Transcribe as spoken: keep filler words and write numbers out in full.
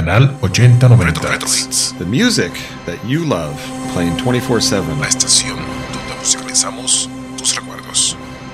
Canal ochenta noventa. Retro Hits. The music that you love, playing twenty-four seven. La estación donde musicalizamos tus recuerdos.